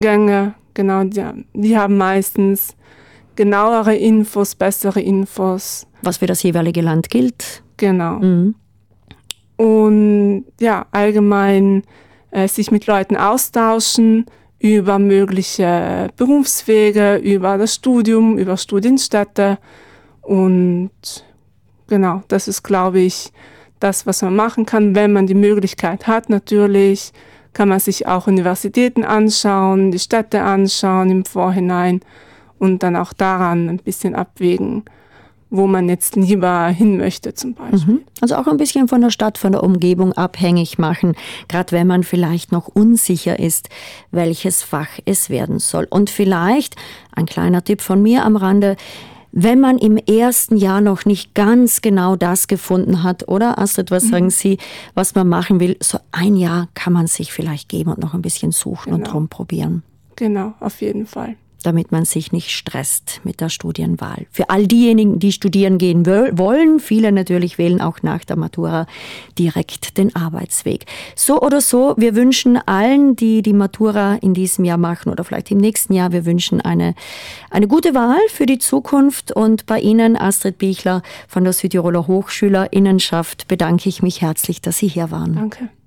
Gänge, genau, die haben meistens genauere Infos, bessere Infos. Was für das jeweilige Land gilt. Genau. Und ja, allgemein sich mit Leuten austauschen über mögliche Berufswege, über das Studium, über Studienstätte. Und genau, das ist, glaube ich, das, was man machen kann, wenn man die Möglichkeit hat. Natürlich kann man sich auch Universitäten anschauen, die Städte anschauen im Vorhinein und dann auch daran ein bisschen abwägen, wo man jetzt lieber hin möchte zum Beispiel. Also auch ein bisschen von der Stadt, von der Umgebung abhängig machen, gerade wenn man vielleicht noch unsicher ist, welches Fach es werden soll. Und vielleicht, ein kleiner Tipp von mir am Rande, wenn man im ersten Jahr noch nicht ganz genau das gefunden hat, oder Astrid, was sagen Sie, was man machen will, so ein Jahr kann man sich vielleicht geben und noch ein bisschen suchen und rumprobieren. Genau, auf jeden Fall. Damit man sich nicht stresst mit der Studienwahl. Für all diejenigen, die studieren gehen wollen, viele natürlich wählen auch nach der Matura direkt den Arbeitsweg. So oder so, wir wünschen allen, die die Matura in diesem Jahr machen oder vielleicht im nächsten Jahr, wir wünschen eine gute Wahl für die Zukunft. Und bei Ihnen, Astrid Bichler von der Südtiroler Hochschülerinnenschaft, bedanke ich mich herzlich, dass Sie hier waren. Danke.